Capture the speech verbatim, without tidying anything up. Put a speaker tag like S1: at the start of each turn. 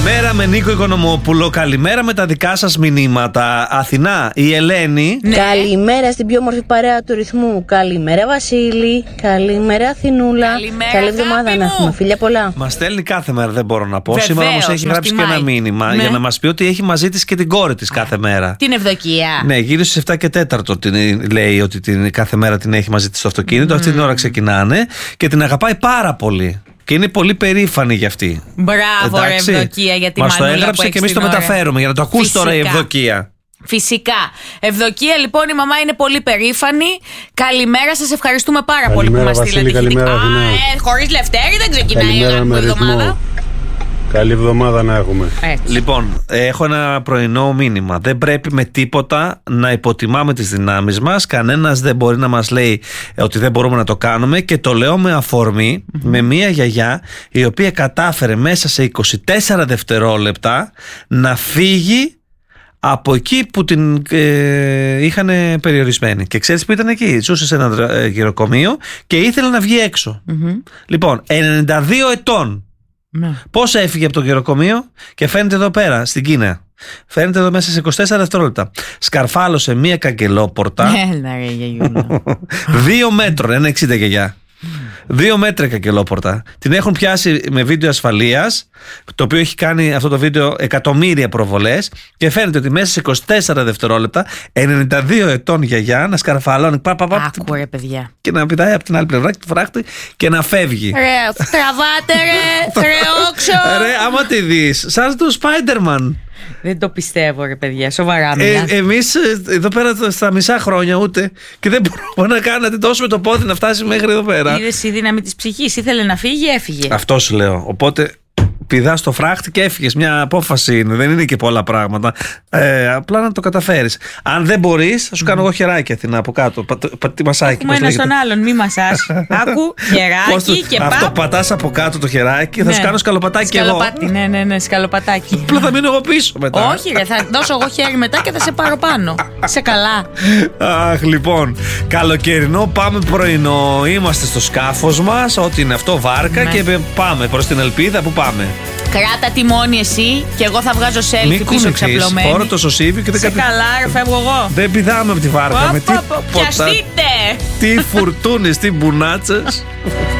S1: Καλημέρα με Νίκο Οικονομόπουλο. Καλημέρα με τα δικά σας μηνύματα. Αθηνά, η Ελένη.
S2: Ναι. Καλημέρα στην πιο όμορφη παρέα του ρυθμού. Καλημέρα Βασίλη. Καλημέρα Αθηνούλα.
S3: Καλημέρα,
S2: καλή εβδομάδα να έχουμε. Φιλιά πολλά.
S1: Μας στέλνει κάθε μέρα, δεν μπορώ να πω.
S3: Βεβαίως,
S1: σήμερα όμως έχει γράψει και ένα μήνυμα, ναι, για να μας πει ότι έχει μαζί της και την κόρη της κάθε μέρα.
S3: Την Ευδοκία.
S1: Ναι, γύρω στις επτά και τέταρτο την, λέει ότι την, κάθε μέρα την έχει μαζί της στο αυτοκίνητο. Mm. Αυτή την ώρα ξεκινάνε και την αγαπάει πάρα πολύ. Και είναι πολύ περήφανη γι' αυτή.
S3: Μπράβο, ρε Ευδοκία, για τη
S1: μας
S3: μανούλα.
S1: Μας το έγραψε και εμείς το μεταφέρουμε για να το ακούσει τώρα η Ευδοκία.
S3: Φυσικά. Ευδοκία, λοιπόν, η μαμά είναι πολύ περήφανη. Καλημέρα, σας ευχαριστούμε πάρα καλημέρα, πολύ που μας στείλατε.
S4: Καλημέρα,
S3: Α, ε, χωρίς Λευτέρη δεν ξεκινάει η εβδομάδα.
S4: Καλή εβδομάδα να έχουμε.
S3: Έτσι.
S1: Λοιπόν, έχω ένα πρωινό μήνυμα. Δεν πρέπει με τίποτα να υποτιμάμε τις δυνάμεις μας. Κανένας δεν μπορεί να μας λέει ότι δεν μπορούμε να το κάνουμε. Και το λέω με αφορμή mm-hmm. με μια γιαγιά η οποία κατάφερε μέσα σε είκοσι τέσσερα δευτερόλεπτα να φύγει από εκεί που την ε, είχαν περιορισμένη. Και ξέρεις που ήταν εκεί? Ζούσε σε ένα ε, γυροκομείο και ήθελε να βγει έξω. Mm-hmm. Λοιπόν, ενενήντα δύο ετών. Ναι. Πώς έφυγε από το γεροκομείο και φαίνεται εδώ πέρα στην Κίνα. Φαίνεται εδώ μέσα σε είκοσι τέσσερα δευτερόλεπτα. Σκαρφάλωσε μία καγκελόπορτα. Δύο μέτρων, ένα εξήντα γιαγιά. Δύο μέτρα καγκελόπορτα. Την έχουν πιάσει με βίντεο ασφαλείας, το οποίο έχει κάνει αυτό το βίντεο εκατομμύρια προβολές. Και φαίνεται ότι μέσα σε είκοσι τέσσερα δευτερόλεπτα ενενήντα δύο ετών γιαγιά να σκαρφαλώνει. Πα, πα, πα,
S3: Άκου ρε παιδιά.
S1: Και να πηδάει από την άλλη πλευρά του φράχτη και να φεύγει.
S3: Ρε, τραβάτε ρε, ρε όξο.
S1: Ρε, άμα τη δεις, σαν το Spider-Man.
S3: Δεν το πιστεύω ρε παιδιά, σοβαρά μιλά.
S1: Ε, εμείς εδώ πέρα στα μισά χρόνια ούτε και δεν μπορούμε να κάνουμε να την δώσουμε το πόδι να φτάσει μέχρι εδώ πέρα.
S3: Είδες η δύναμη της ψυχής, ήθελε να φύγει, έφυγε.
S1: Αυτό σου λέω, οπότε πηδάς στο φράχτη και έφυγες. Μια απόφαση είναι, δεν είναι και πολλά πράγματα. Ε, απλά να το καταφέρεις. Αν δεν μπορείς, θα σου κάνω mm. εγώ χεράκι, Αθηνά, από κάτω. Πα, πα, τι μασάκι.
S3: Έχουμε ένα στον άλλον, μη μασάς. Άκου, χεράκι
S1: το,
S3: και πάμε.
S1: Αυτό πατάς από κάτω το χεράκι, ναι. Θα σου κάνω σκαλοπατάκι
S3: σκαλοπάτι,
S1: εγώ.
S3: Ναι, ναι, ναι, σκαλοπατάκι.
S1: Απλά θα μείνω εγώ πίσω μετά.
S3: Όχι, ρε, θα δώσω εγώ χέρι μετά και θα σε πάρω πάνω. Σε καλά.
S1: Αχ, λοιπόν. Καλοκαιρινό, πάμε πρωινό. Είμαστε στο σκάφος μας, ό,τι είναι αυτό, βάρκα, ναι. Και πάμε προς την ελπίδα που πάμε.
S3: Κράτα τιμόνι εσύ και εγώ θα βγάζω selfie
S1: Μην
S3: πίσω ξαπλωμένη.
S1: Φόρο το σωσίβι και δεν
S3: σε κατι... καλά ρε, φεύγω εγώ.
S1: Δεν πηδάμε από τη βάρκα.
S3: Πα,
S1: με
S3: πα,
S1: τι
S3: πα, πιαστείτε.
S1: Τι φουρτούνες, τι μπουνάτσες.